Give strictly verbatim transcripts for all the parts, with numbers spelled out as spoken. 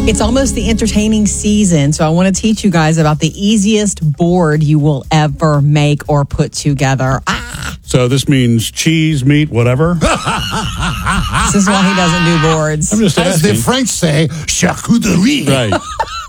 It's almost the entertaining season, so I want to teach you guys about the easiest board you will ever make or put together. Ah! So this means cheese, meat, whatever? This is why he doesn't do boards. I'm just As asking. the French say, charcuterie. Right.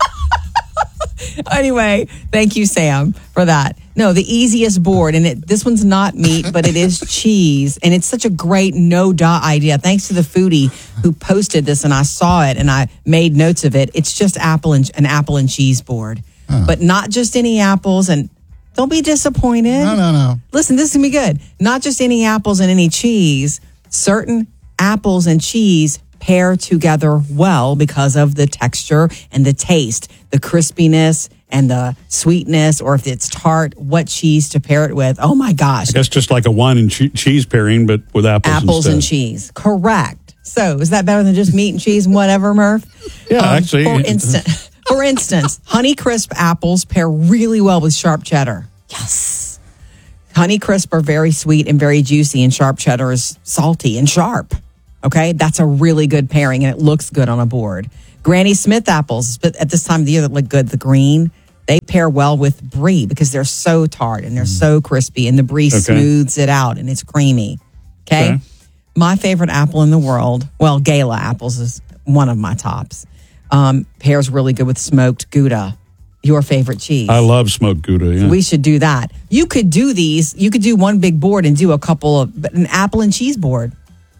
Anyway, thank you, Sam, for that. No, the easiest board, and it, this one's not meat, but it is cheese, and it's such a great no-dot idea. Thanks to the foodie who posted this, and I saw it, and I made notes of it. It's just apple and an apple and cheese board, huh. But not just any apples, and don't be disappointed. No, no, no. Listen, this is going to be good. Not just any apples and any cheese. Certain apples and cheese pair together well because of the texture and the taste, the crispiness and the sweetness, or if it's tart, what cheese to pair it with. Oh my gosh. I guess just like a wine and che- cheese pairing, but with apples Apples instead. and cheese. Correct. So is that better than just meat and cheese and whatever, Murph? Yeah, um, actually. For instance, for instance, Honeycrisp apples pair really well with sharp cheddar. Yes. Honeycrisp are very sweet and very juicy, and sharp cheddar is salty and sharp. Okay, that's a really good pairing, and it looks good on a board. Granny Smith apples, but at this time of the year, that look good. The green, they pair well with brie because they're so tart and they're so crispy, and the brie okay. smooths it out and it's creamy. Okay? okay, my favorite apple in the world, well, Gala apples is one of my tops. Um, pairs really good with smoked Gouda, your favorite cheese. I love smoked Gouda. Yeah. We should do that. You could do these. You could do one big board and do a couple of an apple and cheese board.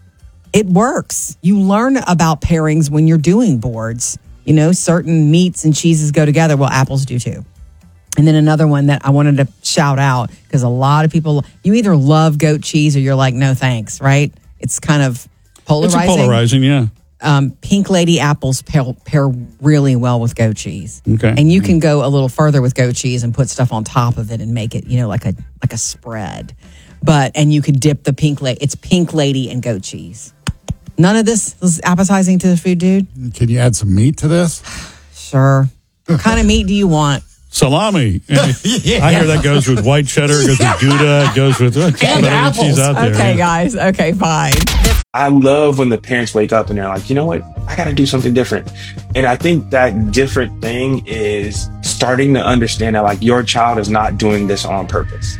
It works. You learn about pairings when you're doing boards. You know, certain meats and cheeses go together. Well, apples do too. And then another one that I wanted to shout out, because a lot of people, you either love goat cheese or you're like, no thanks, right? It's kind of polarizing. It's polarizing, yeah. Um, Pink Lady apples pair, pair really well with goat cheese. Okay. And you can go a little further with goat cheese and put stuff on top of it and make it, you know, like a like a spread. But, and you could dip the Pink Lady, it's Pink Lady and goat cheese. None of this is appetizing to the food, dude? Can you add some meat to this? Sure. What kind of meat do you want? Salami. yeah. I hear that goes with white cheddar, it goes with Gouda, it goes with uh, and apples. Cheese out there. Okay, yeah. guys. Okay, fine. I love when the parents wake up and they're like, you know what? I got to do something different. And I think that different thing is starting to understand that like your child is not doing this on purpose.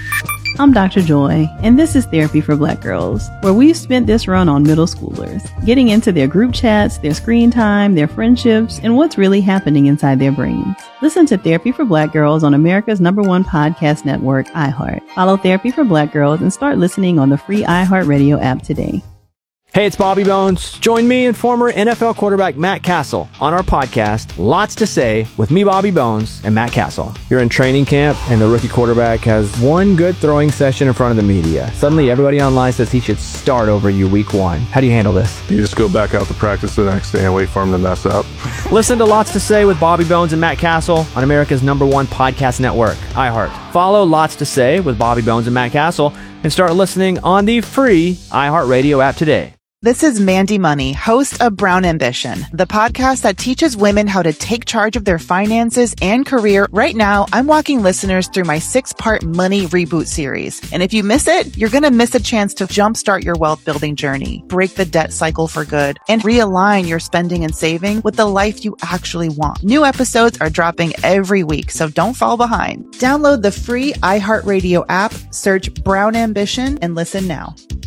I'm Doctor Joy, and this is Therapy for Black Girls, where we've spent this run on middle schoolers, getting into their group chats, their screen time, their friendships, and what's really happening inside their brains. Listen to Therapy for Black Girls on America's number one podcast network, iHeart. Follow Therapy for Black Girls and start listening on the free iHeartRadio app today. Hey, it's Bobby Bones. Join me and former N F L quarterback Matt Castle on our podcast, Lots to Say, with me, Bobby Bones, and Matt Castle. You're in training camp, and the rookie quarterback has one good throwing session in front of the media. Suddenly, everybody online says he should start over you week one. How do you handle this? You just go back out to practice the next day and wait for him to mess up. Listen to Lots to Say with Bobby Bones and Matt Castle on America's number one podcast network, iHeart. Follow Lots to Say with Bobby Bones and Matt Castle and start listening on the free iHeartRadio app today. This is Mandy Money, host of Brown Ambition, the podcast that teaches women how to take charge of their finances and career. Right now, I'm walking listeners through my six-part Money Reboot series. And if you miss it, you're going to miss a chance to jumpstart your wealth-building journey, break the debt cycle for good, and realign your spending and saving with the life you actually want. New episodes are dropping every week, so don't fall behind. Download the free iHeartRadio app, search Brown Ambition, and listen now.